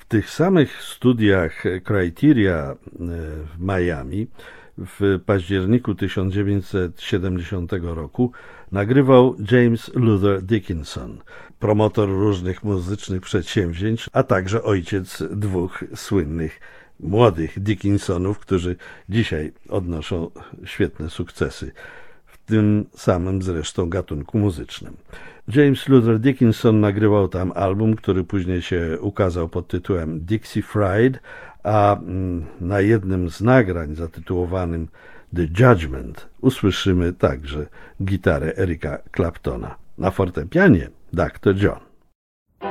tych samych studiach Criteria w Miami w październiku 1970 roku nagrywał James Luther Dickinson, promotor różnych muzycznych przedsięwzięć, a także ojciec dwóch słynnych młodych Dickinsonów, którzy dzisiaj odnoszą świetne sukcesy w tym samym zresztą gatunku muzycznym. James Luther Dickinson nagrywał tam album, który później się ukazał pod tytułem Dixie Fried, a na jednym z nagrań zatytułowanym The Judgment usłyszymy także gitarę Erika Claptona. Na fortepianie Dr. John.